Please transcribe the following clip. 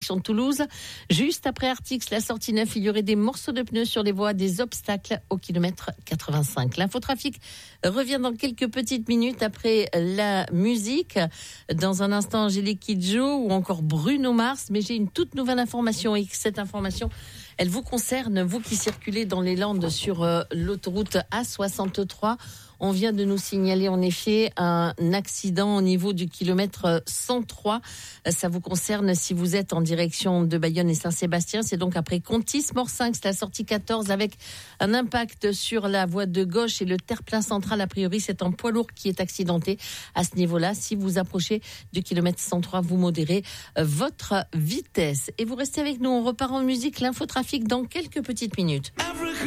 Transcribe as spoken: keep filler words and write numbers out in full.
direction de Toulouse. Juste après Artix, la sortie neuf, il y aurait des morceaux de pneus sur les voies, des obstacles au kilomètre quatre-vingt-cinq. L'infotrafic revient dans quelques petites minutes après la musique. Dans un instant, Angélique Kidjo ou encore Bruno Mars. Mais j'ai une toute nouvelle information et cette information, elle vous concerne, vous qui circulez dans les Landes sur euh, l'autoroute A soixante-trois. On vient de nous signaler en effet un accident au niveau du kilomètre cent trois. Ça vous concerne si vous êtes en direction de Bayonne et Saint-Sébastien. C'est donc après Contis-Morcinq, c'est la sortie quatorze avec un impact sur la voie de gauche et le terre-plein central. A priori, c'est un poids lourd qui est accidenté à ce niveau-là. Si vous approchez du kilomètre cent trois, vous modérez votre vitesse. Et vous restez avec nous. On repart en musique. L'infotrafic dans quelques petites minutes.